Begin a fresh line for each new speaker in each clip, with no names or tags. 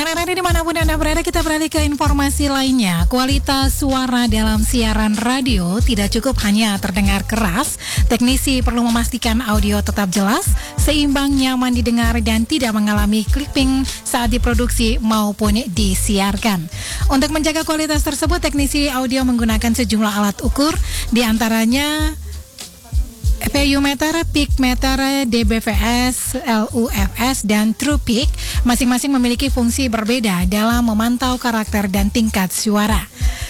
Pendengar radio dimanapun Anda berada, kita beralih ke informasi lainnya. Kualitas suara dalam siaran radio tidak cukup hanya terdengar keras. Teknisi perlu memastikan audio tetap jelas, seimbang, nyaman didengar, dan tidak mengalami clipping saat diproduksi maupun disiarkan. Untuk menjaga kualitas tersebut, teknisi audio menggunakan sejumlah alat ukur, diantaranya PU meter, peak meter, DBVS, LUFS, dan True Peak masing-masing memiliki fungsi berbeda dalam memantau karakter dan tingkat suara.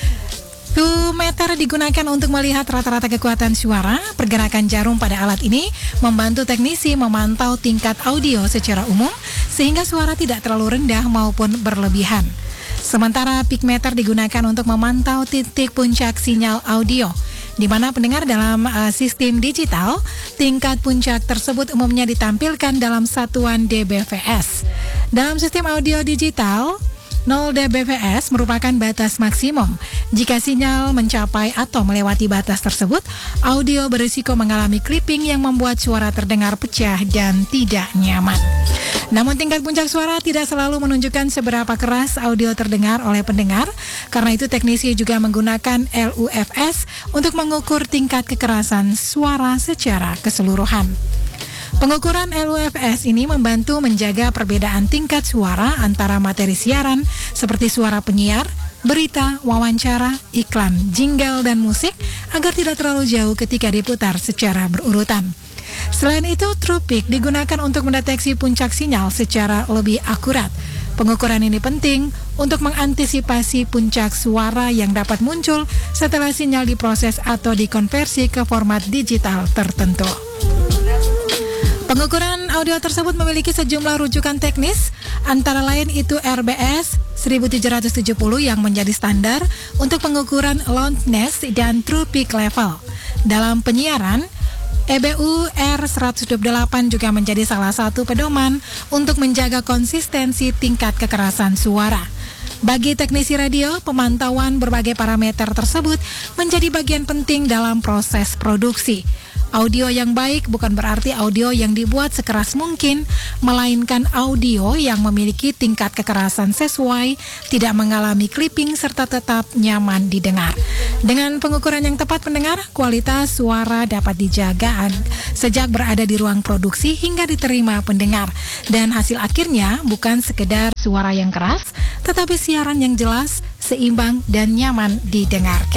PU meter digunakan untuk melihat rata-rata kekuatan suara. Pergerakan jarum pada alat ini membantu teknisi memantau tingkat audio secara umum sehingga suara tidak terlalu rendah maupun berlebihan. Sementara peak meter digunakan untuk memantau titik puncak sinyal audio, di mana pendengar dalam sistem digital, tingkat puncak tersebut umumnya ditampilkan dalam satuan dBVS. Dalam sistem audio digital, 0 dBVS merupakan batas maksimum. Jika sinyal mencapai atau melewati batas tersebut, audio berisiko mengalami clipping yang membuat suara terdengar pecah dan tidak nyaman. Namun tingkat puncak suara tidak selalu menunjukkan seberapa keras audio terdengar oleh pendengar. Karena itu teknisi juga menggunakan LUFS untuk mengukur tingkat kekerasan suara secara keseluruhan. Pengukuran LUFS ini membantu menjaga perbedaan tingkat suara antara materi siaran seperti suara penyiar, berita, wawancara, iklan, jingle, dan musik agar tidak terlalu jauh ketika diputar secara berurutan. Selain itu, True Peak digunakan untuk mendeteksi puncak sinyal secara lebih akurat. Pengukuran ini penting untuk mengantisipasi puncak suara yang dapat muncul setelah sinyal diproses atau dikonversi ke format digital tertentu. Pengukuran audio tersebut memiliki sejumlah rujukan teknis, antara lain itu RBS 1770 yang menjadi standar untuk pengukuran loudness dan True Peak level. Dalam penyiaran, EBU R128 juga menjadi salah satu pedoman untuk menjaga konsistensi tingkat kekerasan suara. Bagi teknisi radio, pemantauan berbagai parameter tersebut menjadi bagian penting dalam proses produksi. Audio yang baik bukan berarti audio yang dibuat sekeras mungkin, melainkan audio yang memiliki tingkat kekerasan sesuai, tidak mengalami clipping, serta tetap nyaman didengar. Dengan pengukuran yang tepat pendengar, kualitas suara dapat dijaga sejak berada di ruang produksi hingga diterima pendengar. Dan hasil akhirnya bukan sekedar suara yang keras, tetapi siaran yang jelas, seimbang, dan nyaman didengarkan.